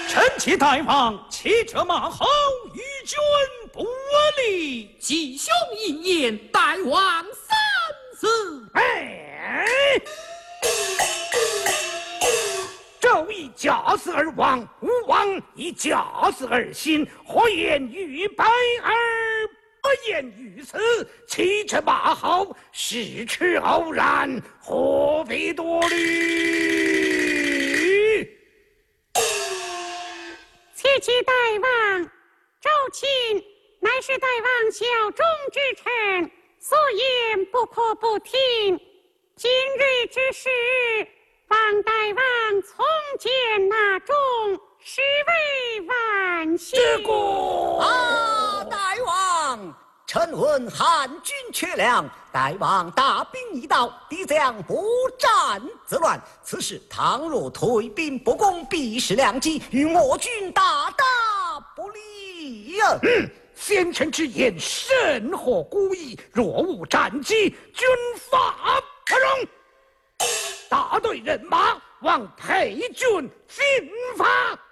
臣妾大王骑着马后与君不离。 吉凶一言，大王三思。 周以驾死而亡，吴王以驾死而兴。何言于百而不言于此？骑车马后，失耻偶然，何必多虑？ 切记大王，周钦乃是大王效忠之臣，所言不可不听。今日之事，望大王从简纳重，实为万幸。 大王，臣闻汉军缺粮，大王大兵已到，敌将不战自乱。此时倘若退兵不攻，必失良机，与我军大大不利呀！ 先臣之言甚合古意，若无战机，军法不容。大队人马望陪军进发。